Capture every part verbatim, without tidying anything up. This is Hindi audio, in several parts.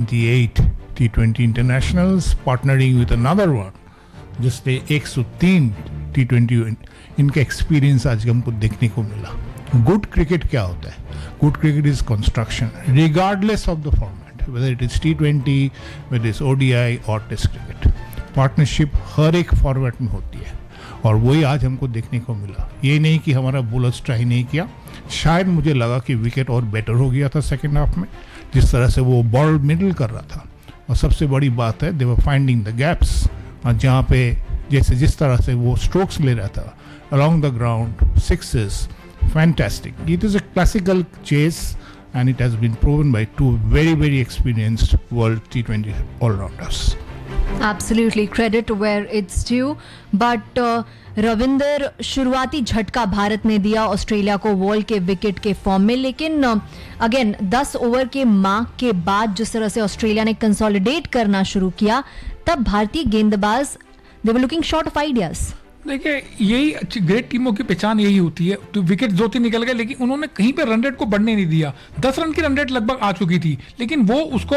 twenty-eight T twenty internationals, partnering with another one, जिसने एक सौ तीन टी ट्वेंटी इनका एक्सपीरियंस आज हमको देखने को मिला. गुड क्रिकेट क्या होता है? Good cricket is construction regardless of the format, whether it is T twenty, weather is ODI और टेस्ट क्रिकेट. पार्टनरशिप हर एक फॉर्मेट में होती है और वही आज हमको देखने को मिला. ये नहीं कि हमारा बॉलर्स ट्राई नहीं किया. शायद मुझे लगा कि विकेट और बेटर हो गया था सेकेंड हाफ में, जिस तरह से वो बॉल मिडल कर रहा था. और सबसे बड़ी बात है, दे वर फाइंडिंग द गैप्स, जहाँ पे जैसे जिस तरह से वो स्ट्रोक्स ले रहा था along the ground, sixes, fantastic. It is a classical chase and it has been proven by two very very experienced world T twenty all-rounders. Absolutely, credit where it's due. But uh, Ravinder, शुरुआती झटका भारत ने दिया ऑस्ट्रेलिया को वॉल के विकेट के फॉर्म में, लेकिन अगेन दस ओवर के मार्क के बाद जिस तरह से ऑस्ट्रेलिया ने कंसोलिडेट करना शुरू किया, तब भारतीय गेंदबाज दे were looking short of ideas. देखिए, यही अच्छी ग्रेट टीमों की पहचान यही होती है. तो विकेट दो तीन निकल गए, लेकिन उन्होंने कहीं पे रन रेट को बढ़ने नहीं दिया. दस रन की रन रेट लगभग आ चुकी थी, लेकिन वो उसको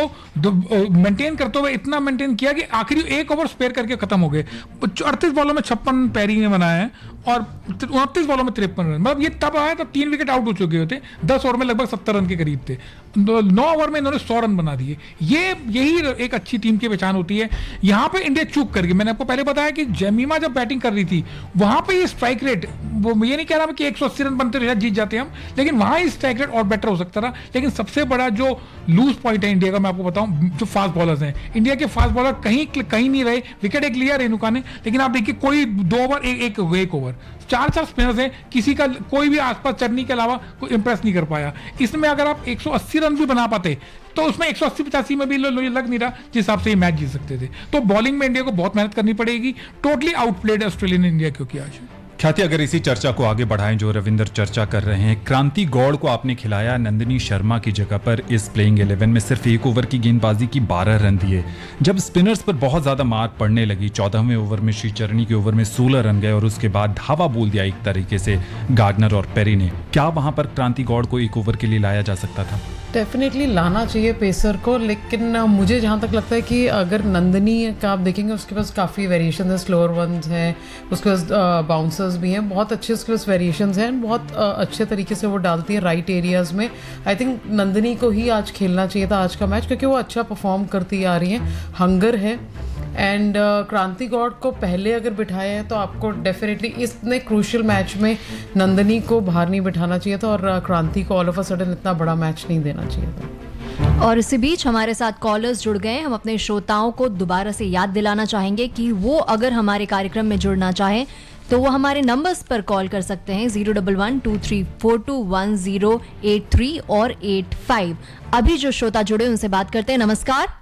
मेंटेन करते हुए इतना मेंटेन किया कि आखिरी एक ओवर स्पेयर करके खत्म हो गए. अड़तीस बॉलों में छप्पन पैरी ने बनाया है और उनतीस बॉलों में तिरपन रन. मतलब ये तब आया तब तीन विकेट आउट हो चुके होते. दस ओवर में लगभग सत्तर रन के करीब थे. नौ ओवर में इन्होंने सौ रन बना दिए. ये यही एक अच्छी टीम की पहचान होती है. यहाँ पे इंडिया चूक कर गई. मैंने आपको पहले बताया कि जमीमा जब बैटिंग कर रही थी, वहां पे ये स्ट्राइक रेट, वो ये नहीं कह रहा कि एक सौ अस्सी रन बनते रहे जीत जाते हम, लेकिन वहां ही स्ट्राइक रेट और बेटर हो सकता था. लेकिन सबसे बड़ा जो लूज पॉइंट है इंडिया का, मैं आपको बताऊं, जो फास्ट बॉलर्स हैं. इंडिया के फास्ट बॉलर कहीं कहीं नहीं रहे. विकेट एक लिया रेणुका ने, लेकिन आप देखिए कोई दो ओवर एक एक एक ओवर चार चार स्पिनर्स हैं, किसी का कोई भी आसपास चढ़ने के अलावा कोई इंप्रेस नहीं कर पाया. इसमें अगर आप एक सौ अस्सी रन भी बना पाते तो उसमें एक सौ अस्सी पचासी में भी लग नहीं रहा जिस हिसाब से ये मैच जीत सकते थे. तो बॉलिंग में इंडिया को बहुत मेहनत करनी पड़ेगी. टोटली आउटप्लेड ऑस्ट्रेलिया ने इंडिया क्योंकि आज. ख्याति, अगर इसी चर्चा को आगे बढ़ाएं जो रविंदर चर्चा कर रहे हैं, क्रांति गौड़ को आपने खिलाया नंदिनी शर्मा की जगह पर इस प्लेइंग इलेवन में. सिर्फ एक ओवर की गेंदबाजी की बारह रन दिए. जब स्पिनर्स पर बहुत ज्यादा मार पड़ने लगी, चौदहवें ओवर में श्रीचरणी के ओवर में सोलह रन गए और उसके बाद धावा बोल दिया एक तरीके से गार्डनर और पेरी ने. क्या वहां पर क्रांति गौड़ को एक ओवर के लिए लाया जा सकता था? डेफिनेटली लाना चाहिए पेसर को, लेकिन मुझे जहाँ तक लगता है कि अगर नंदिनी का आप देखेंगे, उसके पास काफ़ी वेरिएशन है. स्लोअर वंस हैं, उसके पास बाउंसर्स भी हैं, बहुत अच्छे उसके पास वेरिएशंस हैं. बहुत अच्छे तरीके से वो डालती है राइट एरियाज़ में. आई थिंक नंदिनी को ही आज खेलना चाहिए था आज का मैच, क्योंकि वो अच्छा परफॉर्म करती आ रही हैं, हंगर है. एंड uh, क्रांति गौड़ को पहले अगर बिठाया है तो आपको डेफिनेटली इतने क्रूशियल मैच में नंदिनी को बाहर नहीं बिठाना चाहिए था और uh, क्रांति को ऑल ऑफ अ सडन इतना बड़ा मैच नहीं देना चाहिए था. और इसी बीच हमारे साथ कॉलर्स जुड़ गए. हम अपने श्रोताओं को दोबारा से याद दिलाना चाहेंगे कि वो अगर हमारे कार्यक्रम में जुड़ना चाहें तो वो हमारे नंबर्स पर कॉल कर सकते हैं zero double one two three four to one zero eight three और एट फाइव. अभी जो श्रोता जुड़े उनसे बात करते हैं. नमस्कार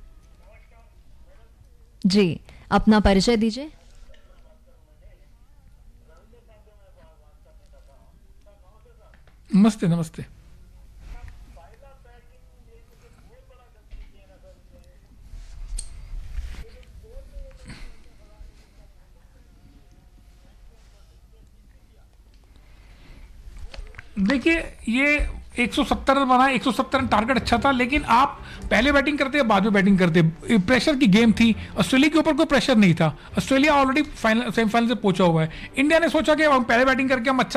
जी, अपना परिचय दीजिए. नमस्ते. नमस्ते. देखिए, ये एक सौ सत्तर रन बना. एक सौ सत्तर रन टारगेट अच्छा था, लेकिन आप पहले बैटिंग करते या बाद में बैटिंग करते, प्रेशर की गेम थी. ऑस्ट्रेलिया के ऊपर कोई प्रेशर नहीं था. ऑस्ट्रेलिया ऑलरेडी फाइनल सेमीफाइनल से पहुंचा हुआ है. इंडिया ने सोचा कि हम पहले बैटिंग करके हम अच्छा